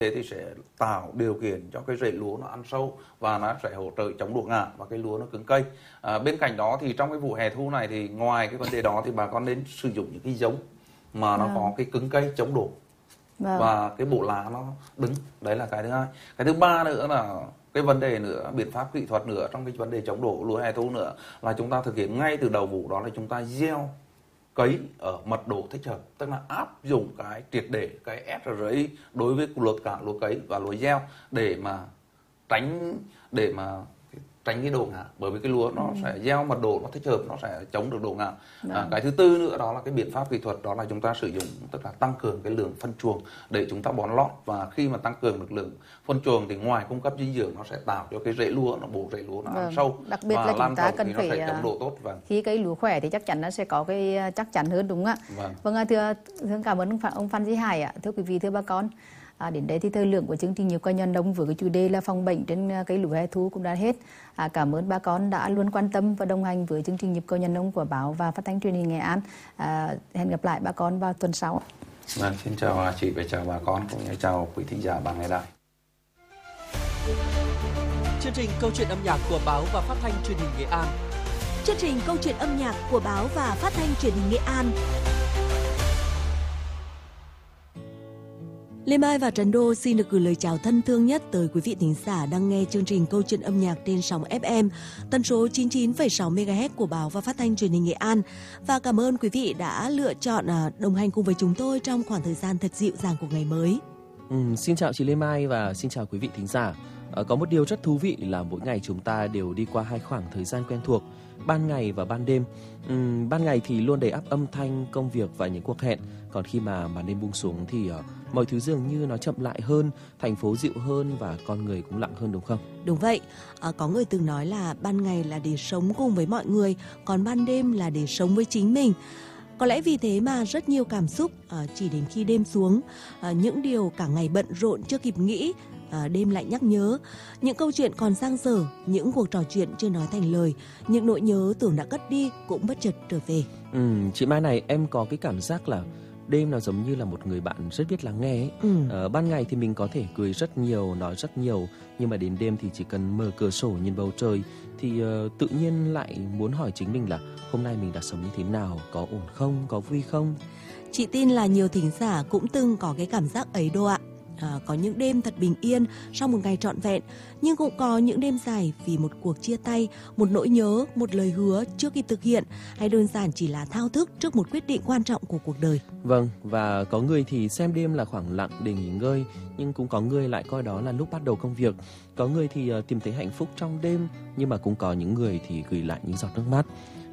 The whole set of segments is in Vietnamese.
thế thì sẽ tạo điều kiện cho cái rễ lúa nó ăn sâu và nó sẽ hỗ trợ chống đổ ngã và cái lúa nó cứng cây. Bên cạnh đó thì trong cái vụ hè thu này thì ngoài cái vấn đề đó thì bà con nên sử dụng những cái giống mà nó có cái cứng cây chống đổ và cái bộ lá nó đứng. Đấy là cái thứ hai. Cái thứ ba nữa là cái vấn đề nữa, biện pháp kỹ thuật nữa trong cái vấn đề chống đổ lúa hè thu nữa là chúng ta thực hiện ngay từ đầu vụ, đó là chúng ta gieo cấy ở mật độ thích hợp, tức là áp dụng cái triệt để cái SRI đối với cả lúa cấy và lúa gieo để mà tránh cái đổ ngã, bởi vì cái lúa nó sẽ gieo mật độ nó thích hợp, nó sẽ chống được đổ ngã. Cái thứ tư nữa đó là cái biện pháp kỹ thuật, đó là chúng ta sử dụng, tức là tăng cường cái lượng phân chuồng để chúng ta bón lót, và khi mà tăng cường được lượng phân chuồng thì ngoài cung cấp dinh dưỡng nó sẽ tạo cho cái rễ lúa nó bổ rễ lúa nó ăn sâu, đặc biệt là chúng ta cần phải chống độ tốt. Khi cây lúa khỏe thì chắc chắn nó sẽ có cái chắc chắn hơn, đúng không ạ? Vâng, thưa cảm ơn ông Phan Duy Hải ạ. Thưa quý vị, thưa bà con, đến đây thì thời lượng của chương trình Nhịp Coi Nhân Đông với cái chủ đề là phòng bệnh trên cây lúa hè thu cũng đã hết. Cảm ơn bà con đã luôn quan tâm và đồng hành với chương trình Nhịp Cầu Nhân Đông của báo và phát thanh truyền hình Nghệ An. Hẹn gặp lại bà con vào tuần sau. Xin chào chị và chào bà con, cũng như chào quý thính giả Ban Ngày Đài. Chương trình Câu chuyện âm nhạc của báo và phát thanh truyền hình Nghệ An. Chương trình Câu chuyện âm nhạc của báo và phát thanh truyền hình Nghệ An. Lê Mai và Trần Đô xin được gửi lời chào thân thương nhất tới quý vị thính giả đang nghe chương trình Câu chuyện âm nhạc trên sóng FM tần số 99,6 MHz của báo và phát thanh truyền hình Nghệ An, và cảm ơn quý vị đã lựa chọn đồng hành cùng với chúng tôi trong khoảng thời gian thật dịu dàng của ngày mới. Xin chào chị Lê Mai và xin chào quý vị thính giả. Có một điều rất thú vị là mỗi ngày chúng ta đều đi qua hai khoảng thời gian quen thuộc, ban ngày và ban đêm. Ban ngày thì luôn đầy ắp âm thanh, công việc và những cuộc hẹn, còn khi mà màn đêm buông xuống thì mọi thứ dường như nó chậm lại hơn, thành phố dịu hơn và con người cũng lặng hơn, đúng không? Đúng vậy, có người từng nói là ban ngày là để sống cùng với mọi người, còn ban đêm là để sống với chính mình. Có lẽ vì thế mà rất nhiều cảm xúc chỉ đến khi đêm xuống, những điều cả ngày bận rộn chưa kịp nghĩ, đêm lại nhắc nhớ, những câu chuyện còn dang dở, những cuộc trò chuyện chưa nói thành lời, những nỗi nhớ tưởng đã cất đi cũng bất chợt trở về. Chị Mai này, em có cái cảm giác là đêm nó giống như là một người bạn rất biết lắng nghe ấy. Ban ngày thì mình có thể cười rất nhiều, nói rất nhiều, nhưng mà đến đêm thì chỉ cần mở cửa sổ nhìn bầu trời thì tự nhiên lại muốn hỏi chính mình là hôm nay mình đã sống như thế nào, có ổn không, có vui không? Chị tin là nhiều thính giả cũng từng có cái cảm giác ấy đâu ạ. Có những đêm thật bình yên sau một ngày trọn vẹn, nhưng cũng có những đêm dài vì một cuộc chia tay, một nỗi nhớ, một lời hứa chưa kịp thực hiện, hay đơn giản chỉ là thao thức trước một quyết định quan trọng của cuộc đời. Vâng, và có người thì xem đêm là khoảng lặng để nghỉ ngơi, nhưng cũng có người lại coi đó là lúc bắt đầu công việc. Có người thì tìm thấy hạnh phúc trong đêm, nhưng mà cũng có những người thì gửi lại những giọt nước mắt.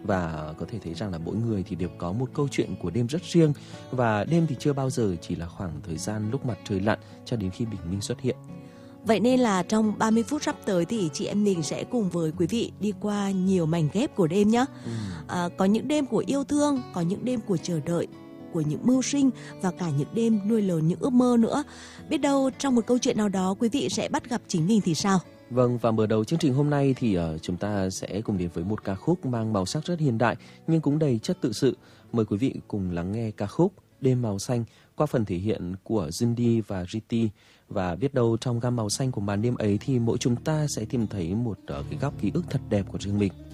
Và có thể thấy rằng là mỗi người thì đều có một câu chuyện của đêm rất riêng. Và đêm thì chưa bao giờ chỉ là khoảng thời gian lúc mặt trời lặn cho đến khi bình minh xuất hiện. Vậy nên là trong 30 phút sắp tới thì chị em mình sẽ cùng với quý vị đi qua nhiều mảnh ghép của đêm nhé. Có những đêm của yêu thương, có những đêm của chờ đợi, của những mưu sinh, và cả những đêm nuôi lớn những ước mơ nữa. Biết đâu trong một câu chuyện nào đó quý vị sẽ bắt gặp chính mình thì sao? Vâng, và mở đầu chương trình hôm nay thì chúng ta sẽ cùng đến với một ca khúc mang màu sắc rất hiện đại nhưng cũng đầy chất tự sự. Mời quý vị cùng lắng nghe ca khúc Đêm Màu Xanh qua phần thể hiện của Jindy và Riti. Và biết đâu trong gam màu xanh của màn đêm ấy thì mỗi chúng ta sẽ tìm thấy một cái góc ký ức thật đẹp của riêng mình.